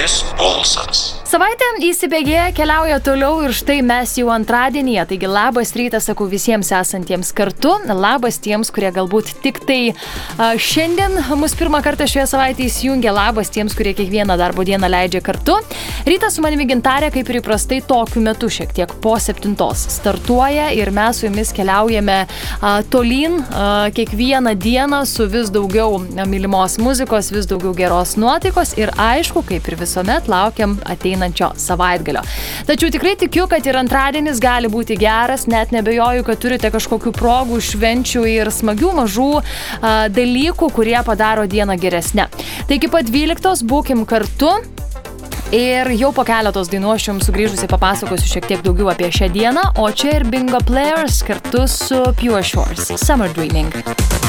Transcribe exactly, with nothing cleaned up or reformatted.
Savaitės balsas. Savaitė įsibėgėja, keliauja toliau ir štai mes jau antradienyje. Taigi labas rytas, sakau visiems esantiems kartu. Labas tiems, kurie galbūt tik tai a, šiandien mus pirmą kartą šioje savaitėje įsijungia. Labas tiems, kurie kiekvieną darbo dieną leidžia kartu. Rytas su manimi Gintarė, kaip ir įprastai tokiu metu, šiek tiek po septintos startuoja ir mes su jumis keliaujame a, tolyn a, kiekvieną dieną su vis daugiau a, mylimos muzikos, vis daugiau geros nuotaikos ir aišku, kaip ir visuomet, laukiam ateinančio savaitgalio. Tačiau tikrai tikiu, kad ir antradienis gali būti geras, net nebejoju, kad turite kažkokių progų, švenčių ir smagių mažų a, dalykų, kurie padaro dieną geresnę. Taigi po dvyliktos būkim kartu. Ir jau po keletos dainų aš jums sugrįžusiai papasakosiu šiek tiek daugiau apie šią dieną, o čia ir Bingo Players kartu su Pure Shores. Summer Dreaming.